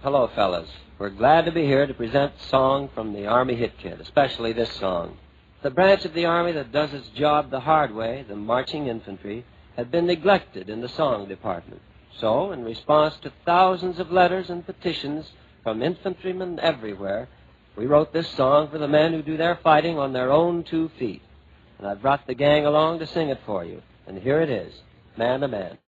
Hello, fellas. We're glad to be here to present a song from the Army Hit Kit, especially this song. The branch of the Army that does its job the hard way, the marching infantry, had been neglected in the song department. So, in response to thousands of letters and petitions from infantrymen everywhere, we wrote this song for the men who do their fighting on their own 2 feet. And I brought the gang along to sing it for you. And here it is, Man to Man.